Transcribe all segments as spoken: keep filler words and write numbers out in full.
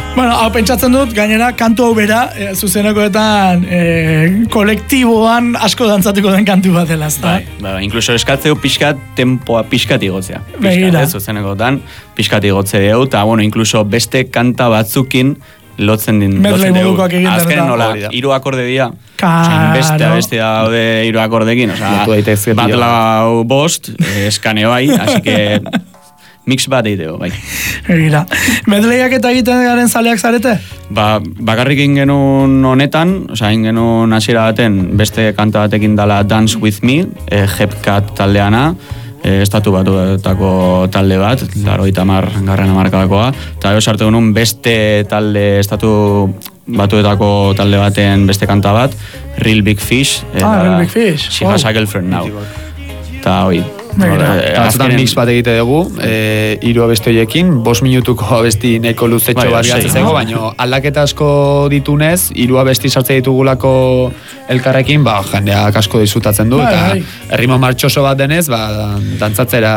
Bueno, hau pentsatzen dut, gainera, kantu hau bera, e, zuzenekoetan e, kolektiboan asko dantzatuko den kantu bat dela, ezta? Bai, bai, inkluso eskatzeu pixkat, tempoa pixkat igotzea. Begira. Pixkat, zuzenekoetan, pixkat igotze dugu, eta, bueno, inkluso beste kanta batzukin lotzen din. Medley modukoak egiten. Azken nola, hiru akorde dira. Claro. Beste, beste daude hiru akordekin, osea, bat lau bost, eskaneo bai, así que... Mix bat egiteko, bai. Egira. Medleyak eta egiten garen zaleak zarete? Ba, bakarrik ingenun honetan, oza, ingenun hasiera baten beste kanta batekin dala Dance With Me, e, Hepcat taldeana, e, estatu batuetako talde bat, larogeita hamar garren hamarkadakoa, eta edo sartu genuen beste talde, estatu batuetako talde baten beste kanta bat, Real Big Fish, e, ah, Real Big Fish. She Has a Girlfriend Now. Eta hoi, eta batzutan mix bat egite dugu, e, hiru abesti horiekin, bost minutuko abesti nahiko luzetxo bai, bat gatzeko, baina aldaketa asko ditunez, hiru abesti sartze ditugulako elkarrekin, ba, jendeak asko disfrutatzen du, bai, eta bai. errimo martxoso bat denez, ba, dantzatzera...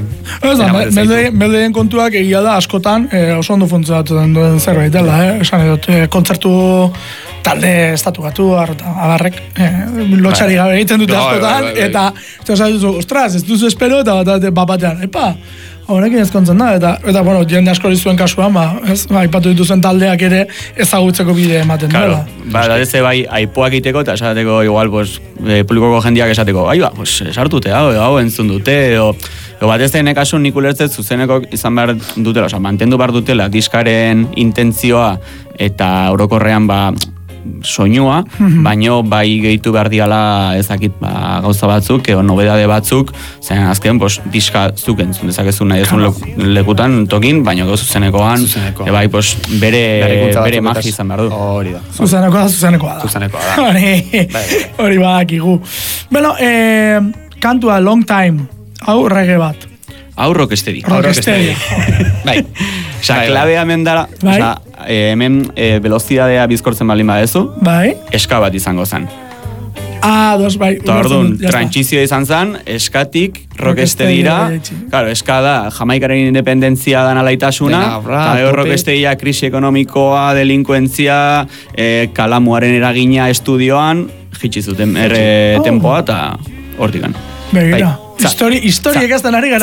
Ez da, meldeien kontuak egia da askotan, e, oso ondo funtzionatzen duen zerbait dela, eh? Esan edot, e, kontzertu talde estatu batu, abarrek, e, lotxari gabe egiten dute askotan, eta, eta esan duzu, ostras, ez duzu espero, eta bat batean, epa, horrekin ezkontzen da, eta, eta bueno, jende asko zuen kasuan, ba, ez, ba, ipatu dituzen taldeak ere ezagutzeko bide ematen claro, dela. Ba, da ez bai, aipoak iteko, eta esateko igual, pues, e, publikoko jendiak esateko, ai ba, pues, sartute, hau, hau entzun dute, edo, edo bat ez da kasun nik ulertzet zuzeneko izan behar dutela, oza, mantendu behar dutela diskaren intentzioa, eta orokorrean, ba, soinua, baino bai gehitu behar diala ezakit ba, gauza batzuk, edo nobedade batzuk, zen azken pues, diska zuk entzun dezakezu nahi ezun lekutan tokin, baino gau zuzenekoan, e, bai pues, bere, bere magi izan behar du. Hori da. Zuzenekoa da, zuzenekoa da. Zuzenekoa da. Hori, hori badakigu. Bueno, eh, kantua Long Time, hau reggae bat. Hau rockesteri. Rockesteri. Bai. Osa, klabea hemen dara, bai. Osa, e, hemen e, velozidadea bizkortzen baldin badezu, bai. Eska bat izango zen. Ah, dos, bai. Eta orduan, trantsizio izan zen, eskatik rockestedira, claro, eska da, Jamaikaren independentzia dan alaitasuna, eta rockestedia krisi ekonomikoa, delinkuentzia, e, kalamuaren eragina estudioan, jitsi zuten erre tempoa, eta hortikan. Begira, histori, historiek ez den ari gara.